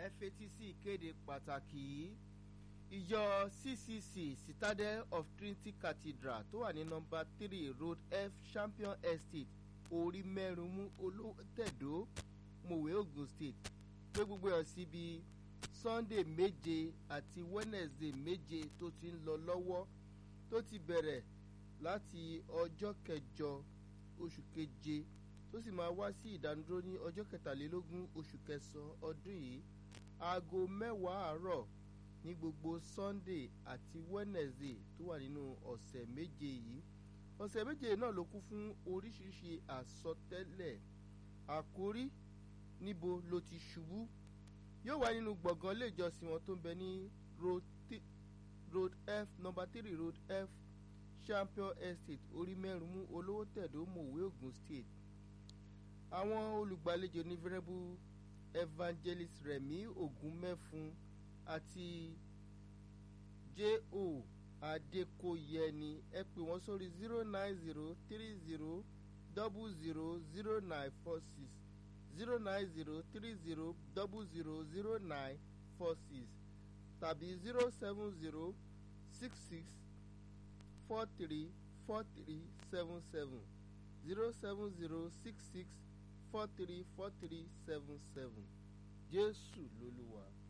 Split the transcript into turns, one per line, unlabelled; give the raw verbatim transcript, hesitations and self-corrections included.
ẹ fetí sí ìkéde pàtàkì yìí. Ìjọ C C C Citadel of Trinity Cathedral tó wà ní nọ́mbà three Road F Champion Estate orí mẹ́rùnmú Olówótẹ̀dó Mòwe Ogun State pé gbogbo ẹ̀ síbi Sunday méje àti Wednesday méje tó ti ń lọ lọ́wọ́ tó ti bẹ̀rẹ̀ láti ọjọ́ kẹjọ oṣù keje tó sì máa wá sí ìdánudúró ní ọjọ́ kẹtàlélógún oṣù kẹsàn-án ọdún yìí aago mẹ́wàá àárọ̀ ní gbogbo Sunday àti Wednesday tó wà nínú ọ̀sẹ̀ méje yìí. Ọ̀sẹ̀ méje náà ló kún fún oríṣiríṣi àsọtẹ́lẹ̀. Àkórí níbo ló ti ṣubú yóò wá nínú gbọ̀ngàn ilé ìjọsìn wọn tó ń bẹ ní road F number three Road F Champion Estate orí mẹ́rùnmú Olówótẹ̀dó Mòwe Ogun State. Àwọn olùgbàlejò ní Venerable Evangelist Rẹ̀mí Ògúnmẹ́fun àti J O Adékòyẹni. Ẹ pè wọ́n sórí zero nine zero three zero double zero zero nine four six zero nine zero three zero double zero zero nine four six tàbí zero seven zero six six four three four three seven seven zero seven zero six six four three four three seven seven. Jésù lolúwa.